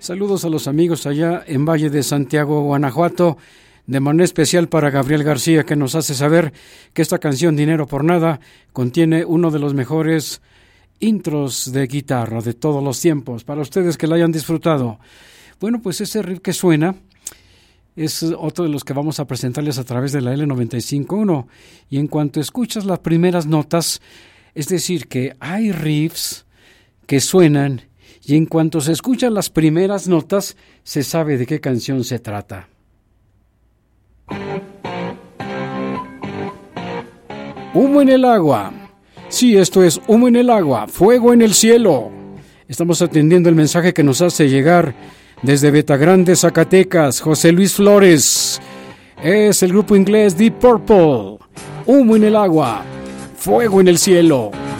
Saludos a los amigos allá en Valle de Santiago, Guanajuato, de manera especial para Gabriel García, que nos hace saber que esta canción Dinero por Nada contiene uno de los mejores intros de guitarra de todos los tiempos, para ustedes que la hayan disfrutado. Bueno, pues ese riff que suena es otro de los que vamos a presentarles a través de la L95.1, y en cuanto escuchas las primeras notas, es decir, que hay riffs que suenan, y en cuanto se escuchan las primeras notas, se sabe de qué canción se trata. Humo en el agua. Sí, esto es Humo en el agua, fuego en el cielo. Estamos atendiendo el mensaje que nos hace llegar desde Betagrande, Zacatecas, José Luis Flores. Es el grupo inglés Deep Purple. Humo en el agua, fuego en el cielo.